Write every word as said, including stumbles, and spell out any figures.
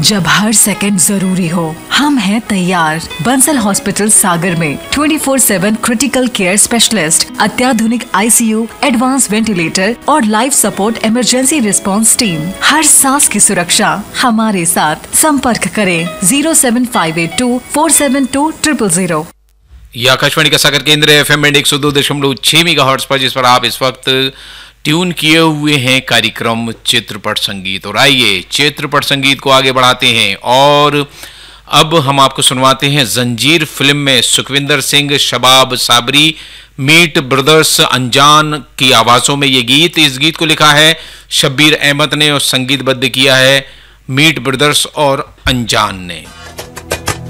जब हर सेकंड जरूरी हो, हम हैं तैयार। बंसल हॉस्पिटल सागर में twenty four seven critical care specialist, अत्याधुनिक आईसीयू, एडवांस वेंटिलेटर और life support emergency response team. हर सांस की सुरक्षा हमारे साथ। संपर्क करें zero seven five eight to four seven to triple zero. यह आकाशवाणी का सागर केंद्र है, एफ एम एक सौ दो दशमलव छह मेगाहर्ट्ज पर, जिस पर आप इस वक्त ट्यून किए हुए हैं कार्यक्रम चित्रपट संगीत। और आइए चित्रपट संगीत को आगे बढ़ाते हैं और अब हम आपको सुनवाते हैं जंजीर फिल्म में सुखविंदर सिंह, शबाब साबरी, मीट ब्रदर्स, अनजान की आवाजों में ये गीत। इस गीत को लिखा है शब्बीर अहमद ने और संगीतबद्ध किया है मीट ब्रदर्स और अनजान ने।